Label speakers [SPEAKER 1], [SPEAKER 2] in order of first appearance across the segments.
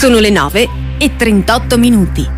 [SPEAKER 1] Sono le 9:38.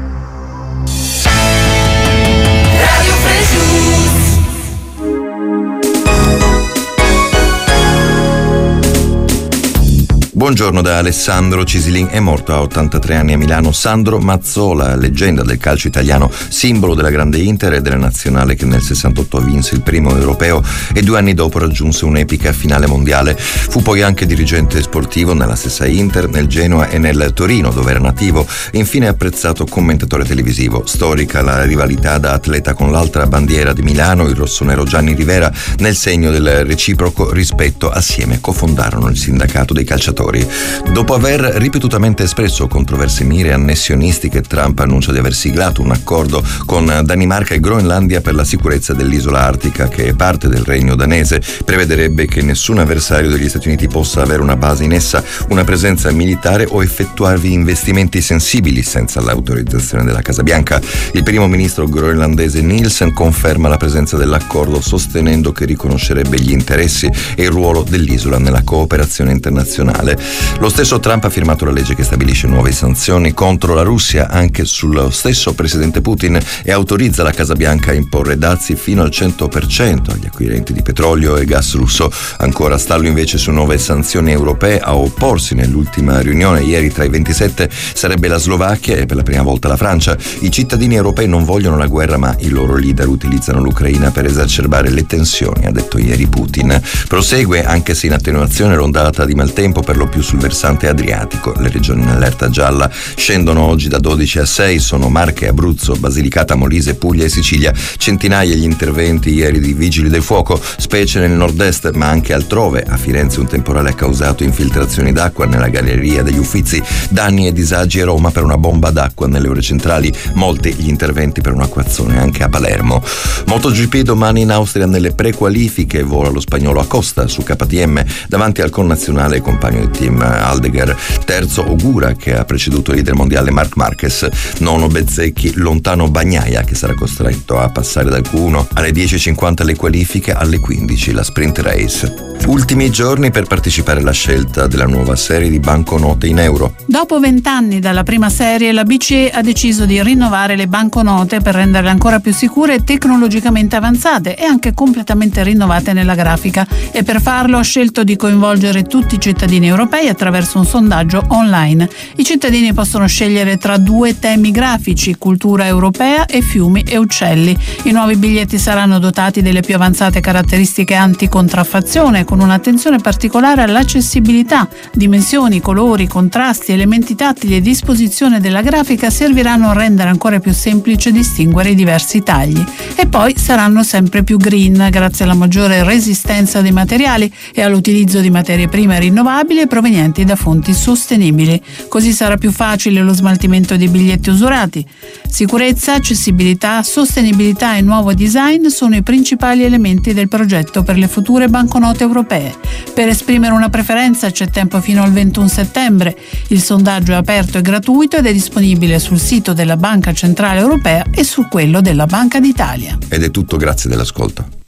[SPEAKER 2] Buongiorno da Alessandro Cisilin. È morto a 83 anni a Milano Sandro Mazzola, leggenda del calcio italiano, simbolo della grande Inter e della nazionale che nel 68 vinse il primo europeo e 2 anni dopo raggiunse un'epica finale mondiale. Fu poi anche dirigente sportivo nella stessa Inter, nel Genoa e nel Torino, dove era nativo, e infine apprezzato commentatore televisivo. Storica la rivalità da atleta con l'altra bandiera di Milano, il rossonero Gianni Rivera, nel segno del reciproco rispetto. Assieme cofondarono il sindacato dei calciatori. Dopo aver ripetutamente espresso controverse mire annessionistiche, Trump annuncia di aver siglato un accordo con Danimarca e Groenlandia per la sicurezza dell'isola artica, che è parte del regno danese. Prevederebbe che nessun avversario degli Stati Uniti possa avere una base in essa, una presenza militare o effettuarvi investimenti sensibili senza l'autorizzazione della Casa Bianca. Il primo ministro groenlandese Nielsen conferma la presenza dell'accordo, sostenendo che riconoscerebbe gli interessi e il ruolo dell'isola nella cooperazione internazionale. Lo stesso Trump ha firmato la legge che stabilisce nuove sanzioni contro la Russia anche sullo stesso presidente Putin e autorizza la Casa Bianca a imporre dazi fino al 100% agli acquirenti di petrolio e gas russo. Ancora stallo invece su nuove sanzioni europee. A opporsi nell'ultima riunione ieri tra i 27 sarebbe la Slovacchia e per la prima volta la Francia. I cittadini europei non vogliono la guerra, ma i loro leader utilizzano l'Ucraina per esacerbare le tensioni, ha detto ieri Putin. Prosegue, anche se in attenuazione, l'ondata di maltempo per lo più sul versante adriatico. Le regioni in allerta gialla scendono oggi da 12 a 6, sono Marche, Abruzzo, Basilicata, Molise, Puglia e Sicilia. Centinaia gli interventi ieri di vigili del fuoco, specie nel nord-est ma anche altrove. A Firenze un temporale ha causato infiltrazioni d'acqua nella galleria degli Uffizi, danni e disagi a Roma per una bomba d'acqua nelle ore centrali, molti gli interventi per un acquazzone anche a Palermo. MotoGP domani in Austria nelle prequalifiche, vola lo spagnolo Acosta su KTM davanti al connazionale e compagno di team Aldegar. Terzo Ogura, che ha preceduto il leader mondiale Marc Marquez. Nono Bezzecchi, lontano Bagnaia, che sarà costretto a passare dal Q1. Alle 10:50 le qualifiche, alle 15 la sprint race. Ultimi giorni per partecipare alla scelta della nuova serie di banconote in euro.
[SPEAKER 3] Dopo 20 anni dalla prima serie, la BCE ha deciso di rinnovare le banconote per renderle ancora più sicure e tecnologicamente avanzate e anche completamente rinnovate nella grafica, e per farlo ha scelto di coinvolgere tutti i cittadini europei attraverso un sondaggio online. I cittadini possono scegliere tra 2 temi grafici: cultura europea e fiumi e uccelli. I nuovi biglietti saranno dotati delle più avanzate caratteristiche anticontraffazione, con un'attenzione particolare all'accessibilità. Dimensioni, colori, contrasti, elementi tattili e disposizione della grafica serviranno a rendere ancora più semplice distinguere i diversi tagli. E poi saranno sempre più green, grazie alla maggiore resistenza dei materiali e all'utilizzo di materie prime rinnovabili e provenienti da fonti sostenibili. Così sarà più facile lo smaltimento dei biglietti usurati. Sicurezza, accessibilità, sostenibilità e nuovo design sono i principali elementi del progetto per le future banconote europee. Per esprimere una preferenza c'è tempo fino al 21 settembre. Il sondaggio è aperto e gratuito ed è disponibile sul sito della Banca Centrale Europea e su quello della Banca d'Italia.
[SPEAKER 2] Ed è tutto, grazie dell'ascolto.